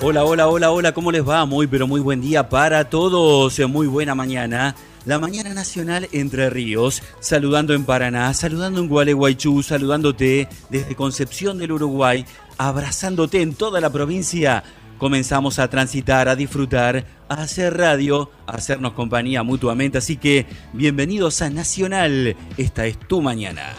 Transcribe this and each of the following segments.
Hola, hola, hola, hola, ¿cómo les va? Muy, pero muy buen día para todos. Muy buena mañana. La mañana nacional Entre Ríos, saludando en Paraná, saludando en Gualeguaychú, saludándote desde Concepción del Uruguay, abrazándote en toda la provincia. Comenzamos a transitar, a disfrutar, a hacer radio, a hacernos compañía mutuamente. Así que bienvenidos a Nacional. Esta es tu mañana.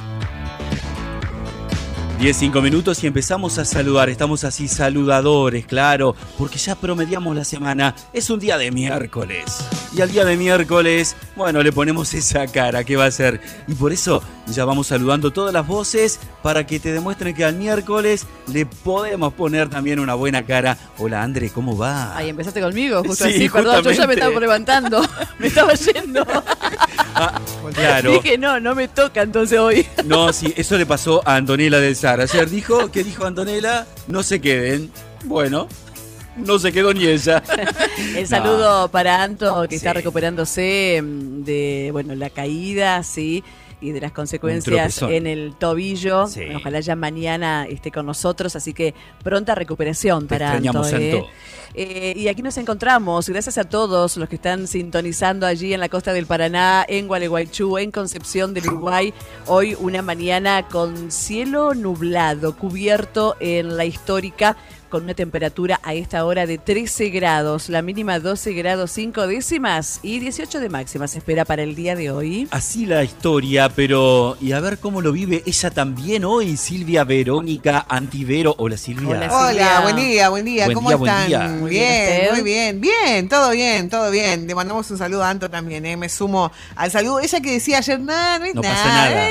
10-5 minutos y empezamos a saludar. Estamos así saludadores, claro, porque ya promediamos la semana. Es un día de miércoles. Y al día de miércoles, bueno, le ponemos esa cara que va a ser. Y por eso ya vamos saludando todas las voces para que te demuestren que al miércoles le podemos poner también una buena cara. Hola, André, ¿cómo va? Ay, empezaste conmigo, justo Sí, así. Perdón, justamente. yo ya me estaba levantando. Me estaba yendo. Claro. Dije, no me toca entonces hoy. No, sí, eso le pasó a Antonella del Sar. Ayer dijo, ¿qué dijo Antonella? No se queden. Bueno, no se quedó ni ella. El saludo para Anto, que está Sí. recuperándose de, bueno, la caída, sí, y de las consecuencias tropezón. en el tobillo. Sí. Ojalá ya mañana esté con nosotros, así que pronta recuperación Te para extrañamos, Anto. Y aquí nos encontramos, gracias a todos los que están sintonizando allí en la costa del Paraná, en Gualeguaychú, en Concepción del Uruguay. Hoy una mañana con cielo nublado, cubierto en la histórica, con una temperatura a esta hora de 13 grados, la mínima 12 grados 5 décimas y 18 de máxima se espera para el día de hoy. Así la historia, pero... Y a ver cómo lo vive ella también hoy, Silvia Verónica Antivero. Hola, Silvia. Hola, Silvia. Hola, buen día, buen día. Buen ¿Cómo día, buen están? día. Muy bien, Bien, ¿usted? muy bien. Bien, todo bien, todo bien. Le mandamos un saludo a Anto también, ¿eh? Me sumo al saludo. Ella que decía ayer, no es No nada. pasa nada.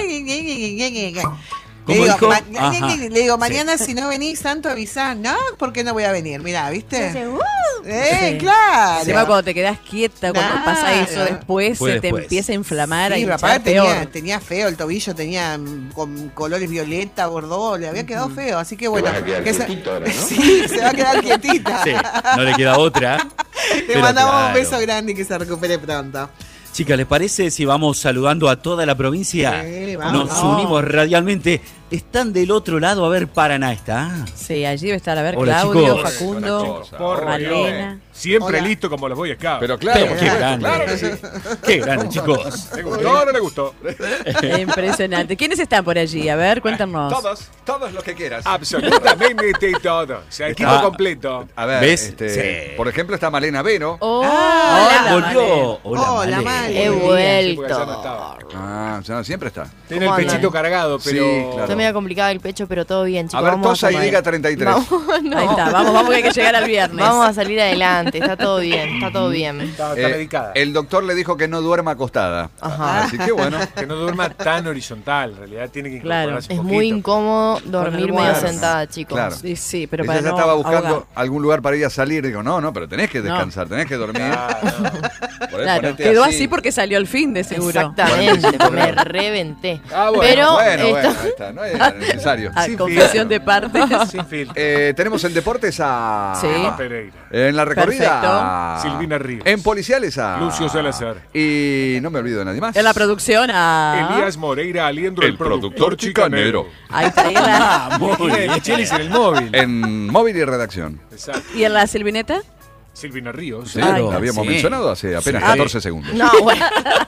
Le ¿Cómo digo, dijo? Ajá. le digo, mañana Sí. si no venís, Santo, avisá. No, ¿por qué no voy a venir? Mirá, ¿viste? Sí. Claro. Encima cuando te quedas quieta, cuando Claro. pasa eso, después Fue se te después. empieza a inflamar, Sí, a pero hinchar aparte peor. tenía feo el tobillo, tenía con colores violeta, bordó, le había quedado feo, así que bueno. vas a quedar que se- quietito ahora, ¿no? Sí, se va a quedar quietita. Sí, no le queda otra. Le Pero mandamos claro. un beso grande y que se recupere pronto. Chicas, ¿les parece si vamos saludando a toda la provincia? Sí, vamos. Nos unimos radialmente. Están del otro lado, a ver, Paraná está. Sí, allí debe estar, a ver, Hola, Claudio, chicos. Facundo, Porra, Malena. Siempre Hola. listo como los Boy Scouts. Pero claro, Pero por qué supuesto, grande. claro que sí. Qué grande, chicos. ¿Le gustó o no le gustó? Impresionante. ¿Quiénes están por allí? A ver, cuéntanos. Todos los que quieras. Absolutamente todos. Equipo Ah. completo. A ver, ¿Ves? Sí. Por ejemplo, está Malena Vero. Hola, volvió. Hola, Male. Male. He Sí, porque vuelto. ya no estaba. Ah, no, siempre está. Tiene el ¿Cómo pechito andan? cargado, pero... Sí, claro. Está medio complicado el pecho, pero todo bien, chicos. A ver, vamos tosa y salir. diga 33. Vamos, no. Ahí está, vamos que hay que llegar al viernes. Vamos a salir adelante, está todo bien, está todo bien. Está Eh, medicada. el doctor le dijo que no duerma acostada. Ajá. Así que bueno. Que no duerma tan horizontal, en realidad tiene que Claro. incorporarse Es un muy poquito. incómodo dormir medio almohadas. sentada, chicos. Claro. Sí, sí, pero Ella para ya no estaba buscando ahogar. algún lugar para ir a salir. Digo, no, pero tenés que descansar, tenés que dormir. Ah, no. Claro, Ponete quedó así porque salió el fin de seguro. Exactamente, me reventé. Ah, bueno, pero bueno, esto- ahí está, no era necesario. A Sin confesión de parte. Sin filtro. Tenemos en deportes a... Sí. Emma Pereira. En la recorrida Perfecto. a... Silvina Ríos. En policiales a... Lucio Salazar. Y no me olvido de nadie más. En la producción a... Elías Moreira Aliendro, el productor chicanero. Ahí está. Y en la, Ah, muy Tiene bien. Michelis en el móvil. En móvil y redacción. Exacto. ¿Y en la Silvineta? Silvina Ríos. Sí, Ay, lo habíamos sí. mencionado hace apenas Sí. 14 segundos. No, bueno,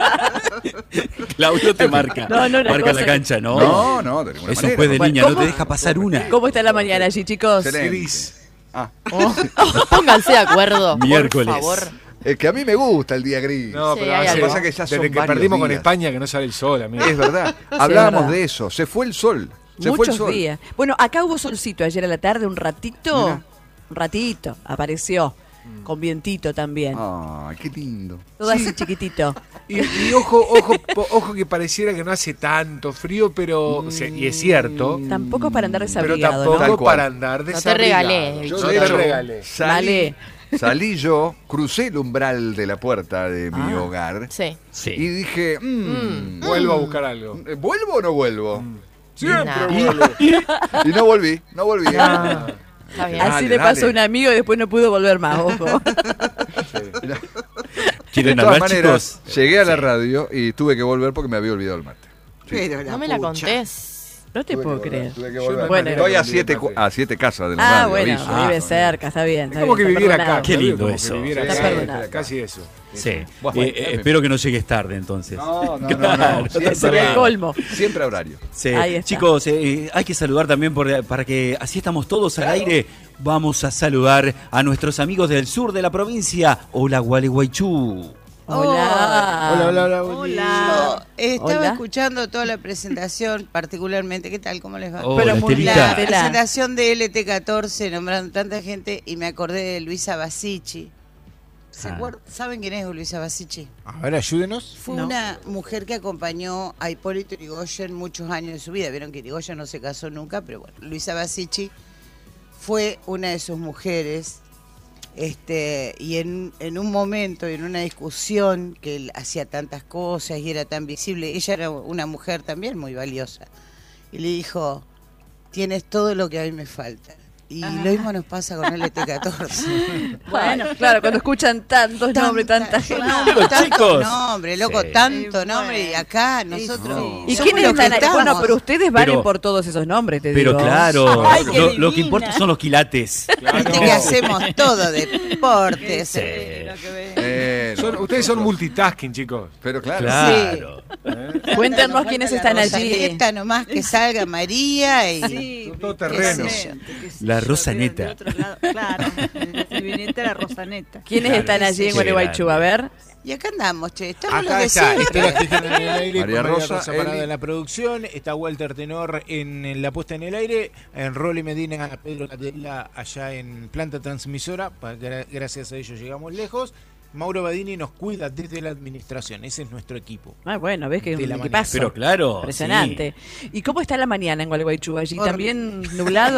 Claudio te marca. No, una marca cosa la que- cancha, ¿no? No, de ninguna Eso manera. fue de Bueno, niña, no ¿cómo? te deja pasar una. ¿Cómo está la mañana allí, chicos? Excelente. Gris. Ah, pónganse de acuerdo, Miércoles. por favor. es que a mí me gusta el día gris. No, Sí, pero hay hace- algo. Pasa que ya son desde que varios perdimos con días. España que no sale el sol, amigo. Es verdad. Hablábamos verdad. de eso. Se fue el sol. Se fue el Muchos sol. días. Bueno, acá hubo solcito ayer a la tarde, un ratito. Mira. Un ratito, apareció. Con vientito también. Ay, qué lindo. Todo así chiquitito. Y ojo que pareciera que no hace tanto frío, pero y es cierto, Tampoco para andar pero desabrigado, tampoco Tal ¿no? cual. para andar te desabrigado. regalé, Yo bicho. te regalé. Vale. Salí yo, crucé el umbral de la puerta de mi hogar Sí. Sí. y dije, Vuelvo a buscar algo. ¿vuelvo o no vuelvo? Siempre Nah. vuelvo. Y no volví. Está bien. Dale, Así le pasó a dale. un amigo y después no pudo volver más, ojo. ¿Quieren De todas hablar, maneras, chicos? llegué a la radio y tuve que volver porque me había olvidado el mate. Pero No me la pucha. contés. No te Tuve puedo que creer. volver, tuve que volver. Bueno, Estoy a 7 casas de la radio, bueno, aviso. vive cerca, está bien. Es como que está viviera perdonado. acá. Qué lindo como que eso. viviera Está acá, perdonado. casi eso. Sí. Bueno, Espero que no llegues tarde entonces. No. Claro, Sería el colmo. Siempre a horario. Sí. Ahí está. Chicos, hay que saludar también para que así estamos todos al aire. Vamos a saludar a nuestros amigos del sur de la provincia. Hola, Gualeguaychú. Hola. Hola. Estaba Hola. escuchando toda la presentación, particularmente. ¿Qué tal? ¿Cómo les va? Hola, Pero muy Estelita. bien. La Estela. presentación de LT14, nombrando tanta gente, y me acordé de Luisa Basici. ¿Saben quién es Luisa Basici? A ver, ayúdenos. Fue No. una mujer que acompañó a Hipólito Yrigoyen muchos años de su vida. Vieron que Yrigoyen no se casó nunca, pero bueno, Luisa Basici fue una de sus mujeres. Y en un momento, en una discusión, que él hacía tantas cosas y era tan visible, ella era una mujer también muy valiosa, y le dijo: tienes todo lo que a mí me falta. Y lo mismo nos pasa con LT14. Bueno, claro, cuando escuchan tantos nombres, tanta gente. Pero, chicos. Nombre, loco, Sí. tanto nombre, y acá nosotros. ¿Y somos quiénes los que están ahí? estamos. Bueno, pero ustedes valen Pero- por todos esos nombres, te Pero digo. claro, Ay, qué lo que divina. importa son los quilates. Viste que hacemos todo, deportes. Sí. Ustedes son multitasking, chicos. Pero claro. Claro. Cuéntanos quiénes están allí. Rosaleta nomás, que salga María y... Todo terreno. qué sé yo. La Rosaneta. De otro lado, claro. Silvineta, la Rosaneta. ¿Quiénes Claro, están allí en sí, Gualeguaychú? A ver. Y acá andamos, che, estamos Acá los de está siempre. Estela Gijena en el aire, María con María Rosa, Rosa Parada Eli. en la producción, está Walter Tenor en la puesta en el aire, en Rolly Medina, Pedro Catela allá en planta transmisora, gracias a ellos llegamos lejos. Mauro Badini nos cuida desde la administración, ese es nuestro equipo. Ah, bueno, ves que es De un la equipazo. Pero claro. Impresionante. ¿Y cómo está la mañana en Gualeguaychú? ¿Allí también nublado?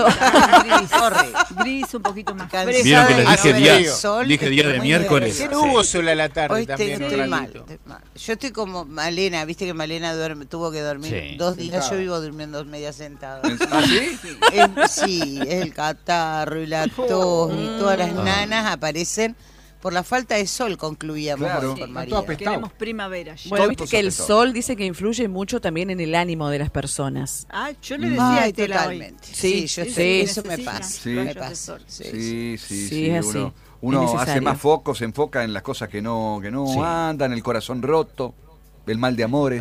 Gris, un poquito más Cansada fresco. Vieron que les de dije ver día, el sol, dije día de muy miércoles. Ayer Sí. hubo sol a la tarde Hoy también. estoy un mal, ratito. estoy mal. Yo estoy como Malena, viste que Malena tuvo que dormir Sí. 2 días, yo vivo durmiendo media sentada. ¿Ah, sí? Sí, el catarro y la tos y todas las nanas aparecen por la falta de sol, concluíamos Claro. hoy con Sí, María. Queremos primavera ya. Bueno, Todos viste que el afectados. sol dice que influye mucho también en el ánimo de las personas. Ah, yo le decía a Ay, Estela hoy. totalmente. Sí, Sí, yo sí, sé, eso me necesitan pasa. Sí. Me rayos de pasa. sol. Sí. Sí, es así. Uno Es hace necesario. más foco, se enfoca en las cosas que no Sí. andan, el corazón roto, el mal de amores.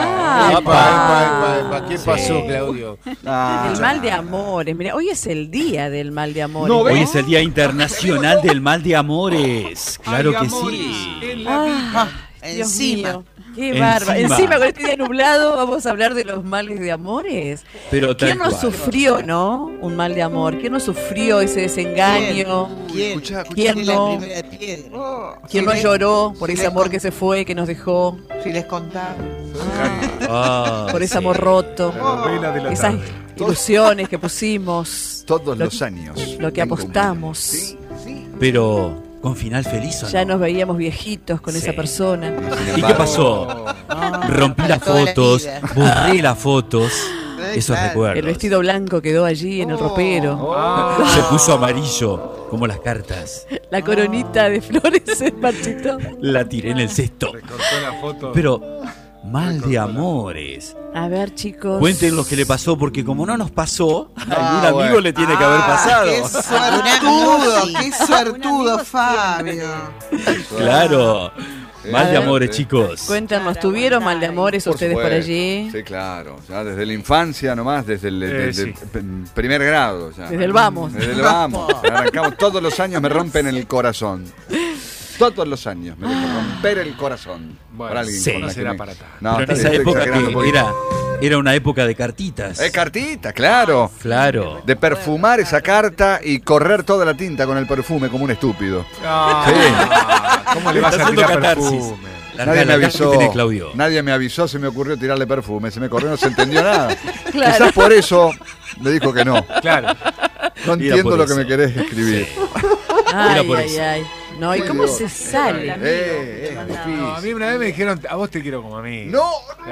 Epa. ¿Qué Sí. pasó, Claudio? Ah, El mal de amores. Mira, hoy es el día del mal de amores. No, Hoy es el Día Internacional del Mal de Amores. Claro Ay, que amores, sí. en la Ah, Dios Encima. mío, qué bárbaro. Encima. Encima con este día nublado vamos a hablar de los males de amores. Pero tal ¿Quién no cual. sufrió, no? Un mal de amor. ¿Quién no sufrió ese desengaño? ¿Quién? Escuchá, ¿Quién Tiene no? la primera piedra. ¿Quién no lloró por ese amor que se fue, que nos dejó? Si les contaba. Ah, Por ese sí. amor roto. La novela de la Esas tarde. ilusiones que pusimos. todos Lo- los años. lo que tengo apostamos. Sí, sí. Pero con final feliz, ¿o Ya no? nos veíamos viejitos con Sí. esa persona. Sin ¿Y qué embargo, pasó? Rompí las toda la fotos, vida. borré las fotos, esos claro. recuerdos. El vestido blanco quedó allí en el ropero. Se puso amarillo, como las cartas. La coronita de flores se marchitó. La tiré en el cesto. Recortó la foto. Pero, mal de amores. A ver, chicos. Cuenten lo que le pasó, porque como no nos pasó, a algún amigo bueno. le tiene que haber pasado. ¡Qué suertudo! ¡Qué suertudo, Fabio! Claro. Mal de Sí. amores, chicos. Cuéntanos, ¿tuvieron mal de amores Por ustedes por supuesto. allí? Sí, claro. Ya desde la infancia nomás, desde el Sí. primer grado. Ya. Desde el vamos. Desde el vamos. Arrancamos todos los años, me rompen el corazón. Todos los años me dejo romper el corazón. Bueno, por alguien sí. con no la que será me- para tanto. No, Pero en está esa bien, estoy época exagerando un que poquito. era una época de cartitas. Es cartita, claro. Claro. De perfumar esa carta y correr toda la tinta con el perfume como un estúpido. ¿Cómo le vas Está a haciendo tirar catarsis. perfume? Larga Nadie me la caja que avisó. tenés, Claudio. Nadie me avisó, se me ocurrió tirarle perfume. Se me corrió, no se entendió nada. Claro. Quizás por eso me dijo que no. Claro. No entiendo por lo que eso. me querés escribir. Ay, Era por ay, eso. ay. No, ¿y Muy cómo Dios. se sale? Difícil. No, a mí una vez me dijeron, a vos te quiero como a mí. No,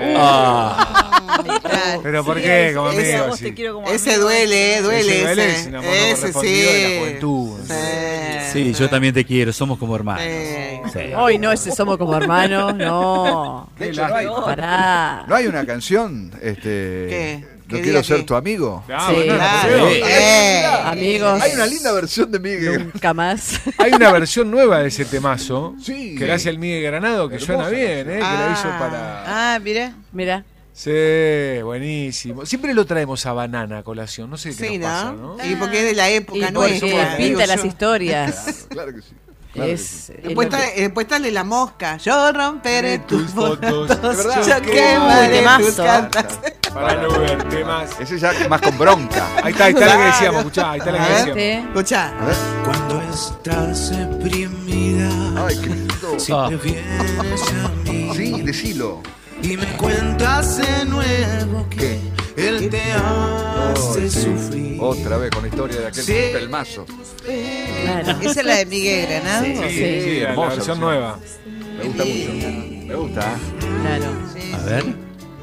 Ah, Claro. ¿Pero por qué? Como ese amigo, Vos sí. te quiero como Ese amigo. duele, duele Ese duele, es ese. un amor no Ese correspondido de la sí. juventud. sí, yo también te quiero, somos como hermanos. Sí. Sí. Hoy no, ese somos como hermanos, no. de hecho, no hay, Pará. no hay una canción ¿Qué? ¿No que quiero diga ser que- tu amigo? Ah, Sí, bueno, claro. sí. Amigos. Hay una linda versión de Miguel. Nunca más. Hay una versión nueva de ese temazo Sí. que la hace el Miguel Granado, que suena Hermosa bien, que la hizo para... Ah, mira. Mira. Sí, buenísimo. Siempre lo traemos a Banana a colación, no sé qué Sí, nos pasa, ¿no? ¿no? Y porque es de la Y época porque nuestra. pinta digo las yo. historias. Claro que sí. Claro que sí. Es Después el nombre. está el de la mosca. Yo romperé tus fotos. ¿De verdad? Yo Qué quemaré temazo. tus cartas. Para no verte más. Ese ya más con bronca. Ahí está lo que decíamos, escuchá, ahí está lo que A ver. decíamos. Sí. Escuchá. Cuando estás deprimida, Ay, qué lindo. si te vienes a mí Sí, decilo. y me cuentas de nuevo que él te hace sufrir. Otra vez con la historia de aquel Sí. pelmazo. Claro. ¿Esa es la de Miguel Granado? Sí, Sí. la hermosa versión versión. nueva. Me gusta mucho. Me gusta. Claro. Sí. A ver.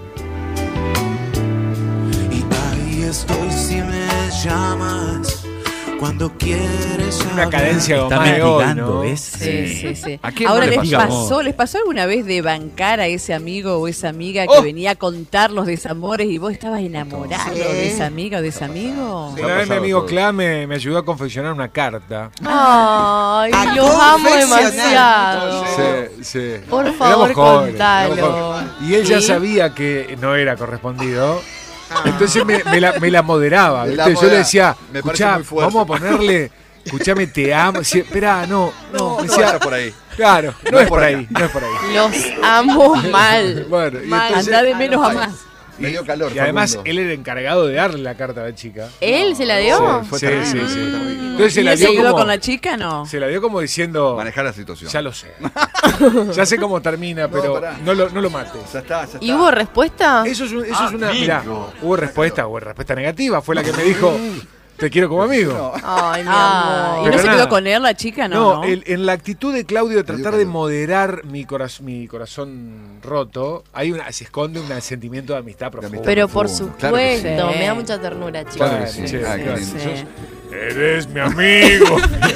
Y ahí estoy si me llamas cuando quieres Una hablar. cadencia como Está más de hoy, mendigando, ¿no? ¿ves? Sí. ¿A quién Ahora no le les pasó? ¿les pasó alguna vez de bancar a ese amigo o esa amiga que venía a contar los desamores y vos estabas enamorado Sí. de esa amiga o de ese amigo? Una vez mi amigo Cla me ayudó a confeccionar una carta. Ay, A los amo confeccionar. demasiado. Sí. Por favor, Éramos jóvenes, contalo. éramos jóvenes. Y él ya ¿Sí? sabía que no era correspondido. Entonces me la moderaba. Me la ¿viste? Yo le moderaba. decía, Me parece escuchá, muy fuerte. vamos a ponerle, escuchame, te amo. Sí, esperá, no. No, Me no decía, vaya por ahí. claro, no es por ahí, no es por ahí. Los amo mal. Bueno, y Mal. entonces- Andá de menos a Ay, más. Me dio calor. y además Facundo. él era encargado de darle la carta a la chica. ¿Él se la dio? Fue Sí, terrible, sí, fue sí. terrible. Entonces se ¿Y la él se dio quedó como, con la chica? No. se la dio como diciendo, Manejar la situación. ya lo sé. Ya sé cómo termina, pero pará. no lo mates. Ya está, ya está. ¿Y hubo respuesta? Eso es una. Mirá, hubo respuesta negativa. Fue la que me dijo, te quiero como amigo. Ay, mi Ah, ¿y amor. no Pero se nada. quedó con él la chica? No. En la actitud de Claudio de tratar de calor. moderar mi corazón roto, se esconde un sentimiento de amistad profundo. Pero por Profundo. supuesto, Claro que sí. me da mucha ternura, chicos. Claro que sí. Che, Ah, qué claro, lindo. Sí. eres mi amigo.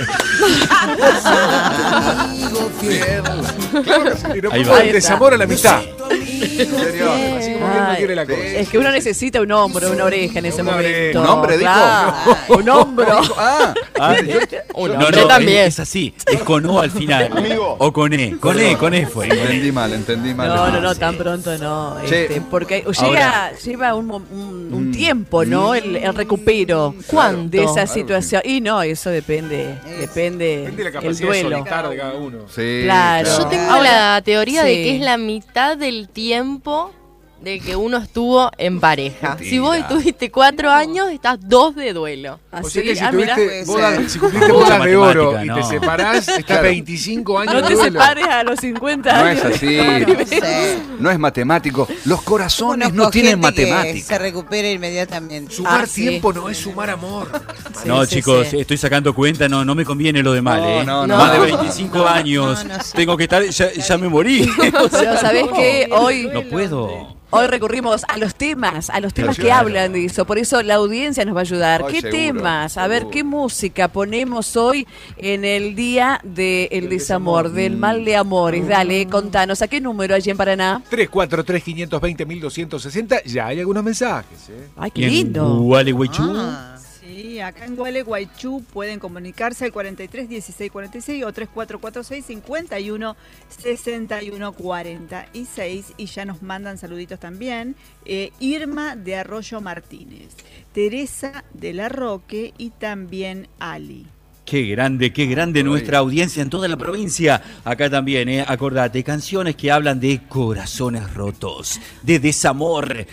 Claro que sí. Y no Ahí pongo va. el desamor a la amistad. Señor. Así como que él no Ay, quiere la cosa. Es que uno necesita un hombro, una oreja en ese Una momento. oreja. ¿Un hombre dijo? Claro, un hombro. Ah, Yo también. Es así, es con O al final. Amigo. O con E. Con E fue. entendí mal, entendí mal. No, tan pronto no. Che, Porque ahora- lleva un tiempo, ¿no? El recupero. ¿Cuánto? De esa situación. Y no, eso depende Depende de la el capacidad de duelo. soltar de cada uno. Sí, Claro. Yo tengo Ahora- la teoría de sí. que es la mitad del tiempo de que uno estuvo en pareja. Mentira. Si vos estuviste 4 años, estás 2 de duelo. O sea que si, mirá, tuviste puede ser. si cumpliste Mucha bodas de oro matemática, y no. te separás, estás Claro. 25 años no de te duelo. separes a los 50 No años. es así. No es matemático. Los corazones Conozco no tienen gente que matemática. se recupera inmediatamente. Sumar sí. tiempo no es sumar amor. Sí, No, sí, chicos, sí. estoy sacando cuenta, no me conviene lo de mal, ¿eh? No. Más de 25 años. No, sí. Tengo que estar, ya me morí. Pero ¿sabés qué? Hoy No puedo. Hoy recurrimos a los temas que Claro. hablan de eso. Por eso la audiencia nos va a ayudar. Ay, ¿Qué seguro, temas? A ver, seguro. ¿qué música ponemos hoy en el día del desamor, del mal de amores? Dale, contanos. ¿A qué número allí en Paraná? 343-520-1260. Ya hay algunos mensajes. Ay, Y qué en lindo. Gualeguaychú, Sí, acá en Gualeguaychú pueden comunicarse al 43 16 46 o 3446 51 61 46 y ya nos mandan saluditos también. Irma de Arroyo Martínez, Teresa de la Roque y también Ali. qué grande nuestra audiencia en toda la provincia. Acá también, acordate, canciones que hablan de corazones rotos, de desamor.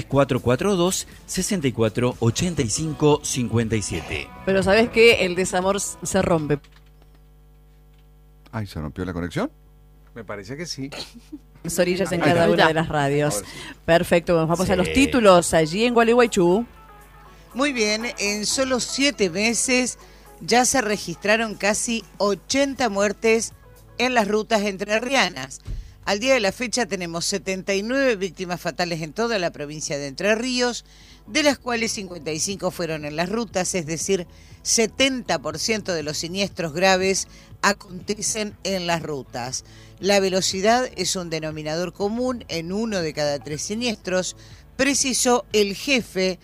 3442-6485-57. Pero ¿sabés qué? El desamor se rompe. Ay, ¿se rompió la conexión? Me parece que sí. Orillas en Ahí cada está. una de las radios. Ahora sí. Perfecto, vamos a Sí. los títulos allí en Gualeguaychú. Muy bien, en solo 7 meses ya se registraron casi 80 muertes en las rutas entrerrianas. Al día de la fecha tenemos 79 víctimas fatales en toda la provincia de Entre Ríos, de las cuales 55 fueron en las rutas, es decir, 70% de los siniestros graves acontecen en las rutas. La velocidad es un denominador común en 1 de cada 3 siniestros, precisó el jefe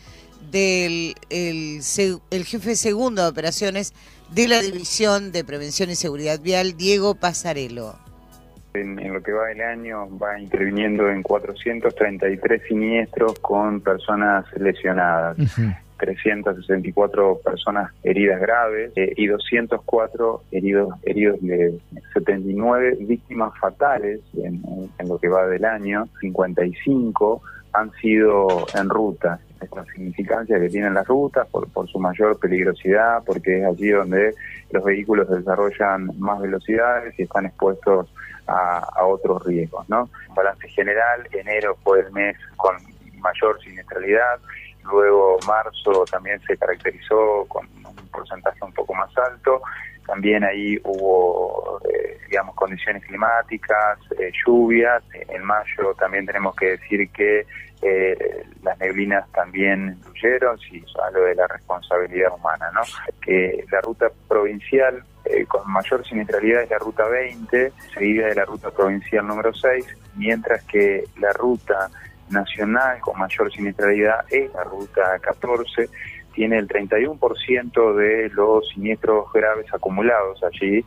el jefe segundo de operaciones de la División de Prevención y Seguridad Vial, Diego Pasarello. En lo que va del año va interviniendo en 433 siniestros con personas lesionadas, 364 personas heridas graves y 204 heridos leves, 79 víctimas fatales en lo que va del año, 55 han sido en ruta. Esta significancia que tienen las rutas por su mayor peligrosidad, porque es allí donde los vehículos desarrollan más velocidades y están expuestos a otros riesgos, ¿no? En balance general, enero fue el mes con mayor siniestralidad, luego marzo también se caracterizó con un porcentaje un poco más alto. También ahí hubo, condiciones climáticas, lluvias. En mayo también tenemos que decir que las neblinas también influyeron, si hablo de la responsabilidad humana, ¿no? Que la ruta provincial con mayor siniestralidad es la ruta 20, seguida de la ruta provincial número 6, mientras que la ruta nacional con mayor siniestralidad es la ruta 14, tiene el 31% de los siniestros graves acumulados allí.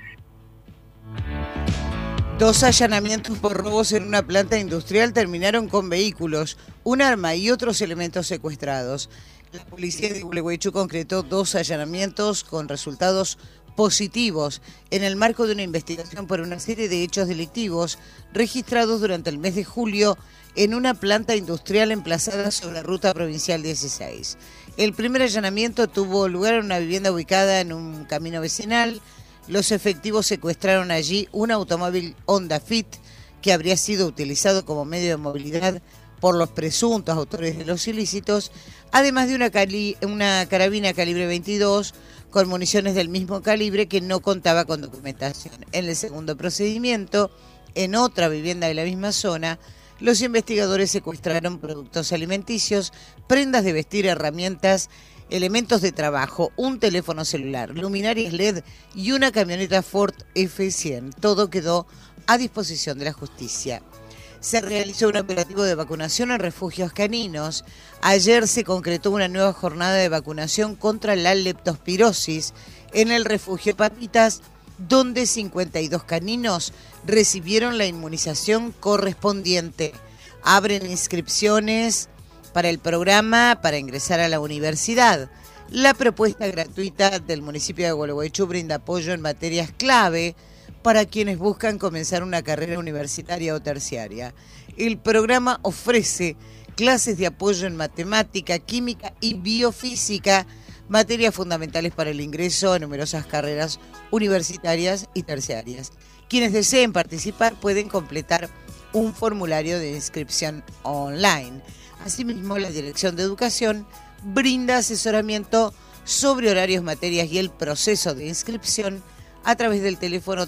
2 allanamientos por robos en una planta industrial terminaron con vehículos, un arma y otros elementos secuestrados. La policía de Gualeguaychú concretó 2 allanamientos con resultados positivos en el marco de una investigación por una serie de hechos delictivos registrados durante el mes de julio en una planta industrial emplazada sobre la ruta provincial 16. El primer allanamiento tuvo lugar en una vivienda ubicada en un camino vecinal. Los efectivos secuestraron allí un automóvil Honda Fit que habría sido utilizado como medio de movilidad por los presuntos autores de los ilícitos, además de una carabina calibre 22 con municiones del mismo calibre que no contaba con documentación. En el segundo procedimiento, en otra vivienda de la misma zona, los investigadores secuestraron productos alimenticios, prendas de vestir, herramientas, elementos de trabajo, un teléfono celular, luminarias LED y una camioneta Ford F100. Todo quedó a disposición de la justicia. Se realizó un operativo de vacunación en refugios caninos. Ayer se concretó una nueva jornada de vacunación contra la leptospirosis en el refugio Papitas, donde 52 caninos recibieron la inmunización correspondiente. Abren inscripciones para el programa para ingresar a la universidad. La propuesta gratuita del municipio de Gualeguaychú brinda apoyo en materias clave para quienes buscan comenzar una carrera universitaria o terciaria. El programa ofrece clases de apoyo en matemática, química y biofísica, materias fundamentales para el ingreso a numerosas carreras universitarias y terciarias. Quienes deseen participar pueden completar un formulario de inscripción online. Asimismo, la Dirección de Educación brinda asesoramiento sobre horarios, materias y el proceso de inscripción a través del teléfono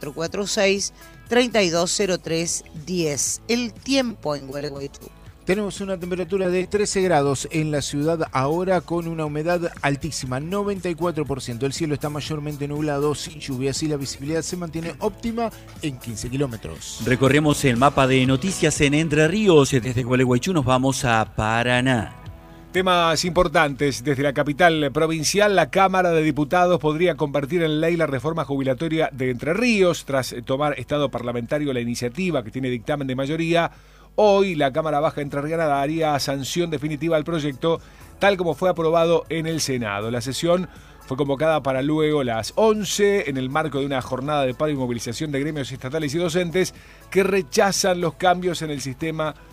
3446-320310. El tiempo en Gualeguaychú. Tenemos una temperatura de 13 grados en la ciudad ahora con una humedad altísima, 94%. El cielo está mayormente nublado, sin lluvias y la visibilidad se mantiene óptima en 15 kilómetros. Recorremos el mapa de noticias en Entre Ríos. Desde Gualeguaychú nos vamos a Paraná. Temas importantes. Desde la capital provincial, la Cámara de Diputados podría convertir en ley la reforma jubilatoria de Entre Ríos. Tras tomar estado parlamentario la iniciativa, que tiene dictamen de mayoría, hoy la Cámara Baja Entrerriana daría sanción definitiva al proyecto, tal como fue aprobado en el Senado. La sesión fue convocada para luego las 11, en el marco de una jornada de paro y movilización de gremios estatales y docentes que rechazan los cambios en el sistema